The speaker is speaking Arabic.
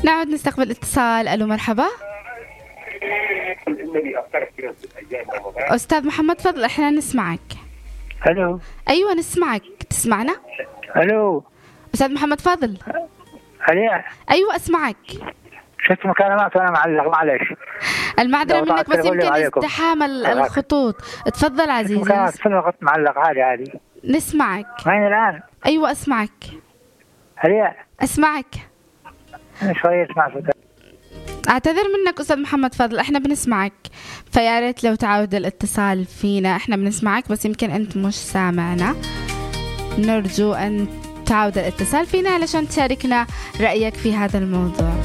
نعود نستقبل اتصال. ألو مرحبا أستاذ محمد، فضل احنا نسمعك. الو. أيوة نسمعك، تسمعنا؟ الو أستاذ محمد فضل. عليا. أيوة أسمعك. شفت مكالمات وانا معلق، معلش. المعذرة منك، بس يمكن ازدحام الخطوط. تفضل عزيزي. مكالمات في الوقت معلق، عادي عادي. نسمعك. وين الآن؟ أيوة أسمعك. عليا. أسمعك. أنا شوية أسمع صوتك. أعتذر منك أستاذ محمد فضل، إحنا بنسمعك، فيا ريت لو تعود الاتصال فينا. إحنا بنسمعك بس يمكن أنت مش سامعنا. نرجو أن تعود الاتصال فينا علشان تشاركنا رأيك في هذا الموضوع.